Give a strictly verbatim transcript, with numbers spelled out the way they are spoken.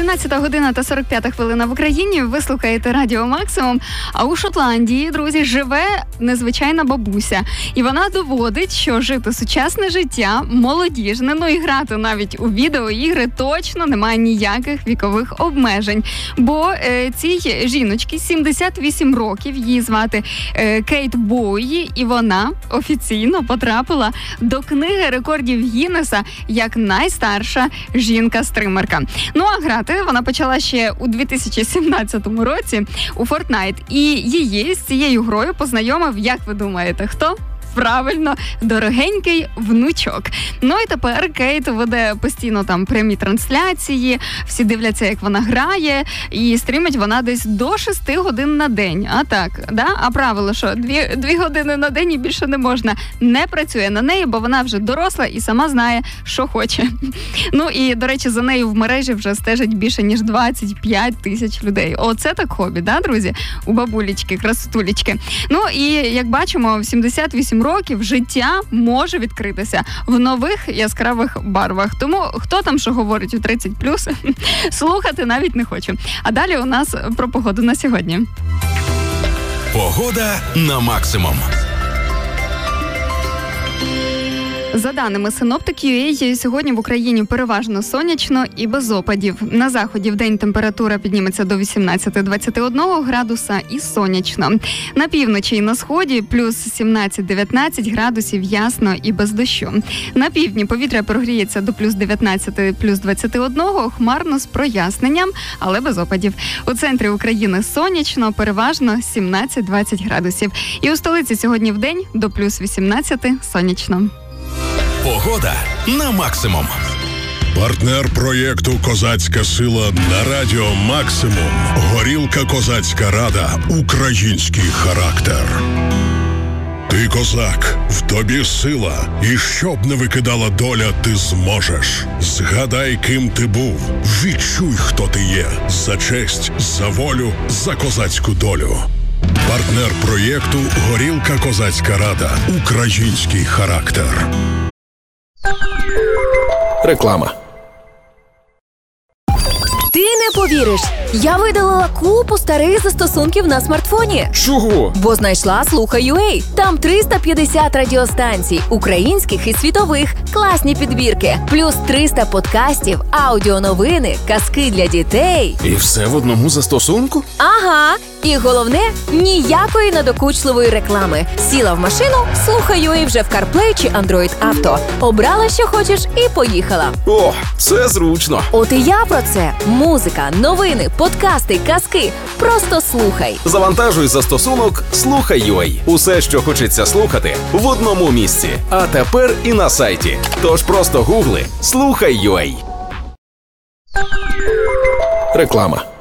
дванадцята година та сорок п'ята хвилина в Україні. Ви слухаєте Радіо Максимум. А у Шотландії, друзі, живе незвичайна бабуся. І вона доводить, що жити сучасне життя, молодіжне, ну і грати навіть у відеоігри точно немає ніяких вікових обмежень. Бо е, цій жіночці сімдесят вісім років, її звати е, Кейт Бої, і вона офіційно потрапила до книги рекордів Гіннеса як найстарша жінка-стримерка. Ну а грати вона почала ще у дві тисячі сімнадцятому році у Fortnite. І її з цією грою познайомив, як ви думаєте, хто? Правильно, дорогенький внучок. Ну і тепер Кейт веде постійно там прямі трансляції, всі дивляться, як вона грає, і стрімить вона десь до шести годин на день. А так, да? А правило, що дві, дві години на день і більше не можна, не працює на неї, бо вона вже доросла і сама знає, що хоче. Ну і, до речі, за нею в мережі вже стежить більше, ніж двадцять п'ять тисяч людей. Оце так хобі, да, друзі? У бабулечки, красотулечки. Ну і, як бачимо, в сімдесят вісім років життя може відкритися в нових яскравих барвах. Тому хто там що говорить у тридцять плюс, слухати навіть не хочу. А далі у нас про погоду на сьогодні. Погода на максимум. За даними Synoptic.ua, сьогодні в Україні переважно сонячно і без опадів. На заході вдень температура підніметься до вісімнадцять двадцять один градуса і сонячно. На півночі і на сході плюс сімнадцять дев'ятнадцять градусів ясно і без дощу. На півдні повітря прогріється до плюс дев'ятнадцять плюс двадцять один, хмарно з проясненням, але без опадів. У центрі України сонячно, переважно сімнадцять двадцять градусів. І у столиці сьогодні вдень до плюс вісімнадцять сонячно. Погода на максимум. Партнер проєкту «Козацька сила» на Радіо Максимум. Горілка «Козацька рада». Український характер. Ти козак, в тобі сила, і щоб не викидала доля, ти зможеш. Згадай, ким ти був, відчуй, хто ти є. За честь, за волю, за козацьку долю. Партнер проєкту «Горілка «Козацька рада». Український характер. Реклама. Ти не повіриш, я видалила купу старих застосунків на смартфоні. Чого? Бо знайшла Слухай.ua. Там триста п'ятдесят радіостанцій, українських і світових, класні підбірки, плюс триста подкастів, аудіоновини, казки для дітей. І все в одному застосунку? Ага. І головне, ніякої надокучливої реклами. Сіла в машину, Слухай.ua вже в CarPlay чи Android Auto. Обрала, що хочеш, і поїхала. О, це зручно. От і я про це. Музика, новини, подкасти, казки. Просто слухай. Завантажуй застосунок Слухай.ua. Усе, що хочеться слухати, в одному місці. А тепер і на сайті. Тож просто гугли Слухай.ua. Реклама.